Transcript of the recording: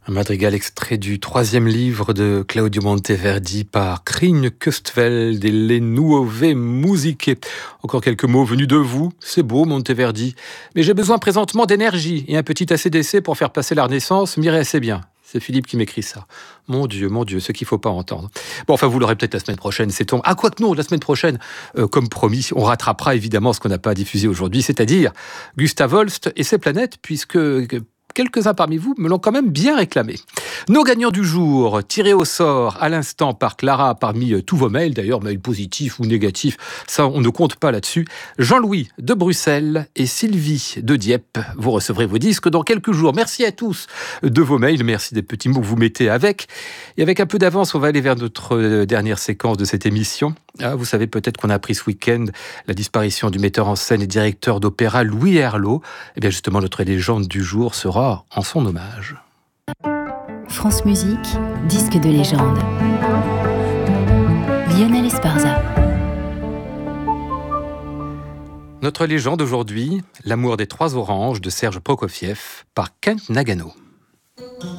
Un madrigal extrait du 3e livre de Claudio Monteverdi par Krijn Kustvel de Le Nuove Musiche. Encore quelques mots venus de vous. C'est beau, Monteverdi. Mais j'ai besoin présentement d'énergie et un petit AC/DC pour faire passer la Renaissance m'irait assez bien. C'est Philippe qui m'écrit ça. Mon Dieu, ce qu'il ne faut pas entendre. Bon, enfin, vous l'aurez peut-être la semaine prochaine, c'est ton... Ah, quoi que non, la semaine prochaine, comme promis, on rattrapera évidemment ce qu'on n'a pas diffusé aujourd'hui, c'est-à-dire Gustav Holst et ses planètes, puisque quelques-uns parmi vous me l'ont quand même bien réclamé. Nos gagnants du jour, tirés au sort à l'instant par Clara parmi tous vos mails, d'ailleurs mails positifs ou négatifs, ça on ne compte pas là-dessus. Jean-Louis de Bruxelles et Sylvie de Dieppe, vous recevrez vos disques dans quelques jours. Merci à tous de vos mails, merci des petits mots que vous mettez avec. Et avec un peu d'avance, on va aller vers notre dernière séquence de cette émission. Ah, vous savez peut-être qu'on a appris ce week-end la disparition du metteur en scène et directeur d'opéra Louis Herlot. Eh bien justement, notre légende du jour sera en son hommage. France Musique, disque de légende. Lionel Esparza. Notre légende aujourd'hui, L'amour des trois oranges de Serge Prokofiev par Kent Nagano.